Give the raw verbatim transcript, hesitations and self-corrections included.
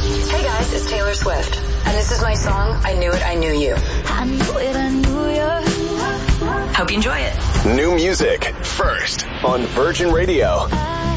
Hey guys, it's Taylor Swift, and this is my song, I Knew It, I Knew You. I knew it, I knew you. Hope you enjoy it. New music first on Virgin Radio. I